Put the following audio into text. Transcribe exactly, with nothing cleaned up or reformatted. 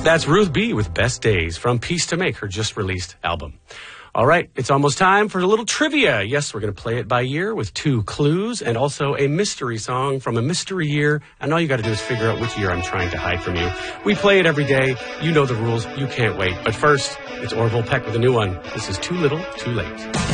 That's Ruth B. with Best Days from Peace to Make, her just-released album. All right, it's almost time for a little trivia. Yes, we're going to play it by year with two clues and also a mystery song from a mystery year. And all you got to do is figure out which year I'm trying to hide from you. We play it every day. You know the rules. You can't wait. But first, it's Orville Peck with a new one. This is Too Little, Too Late.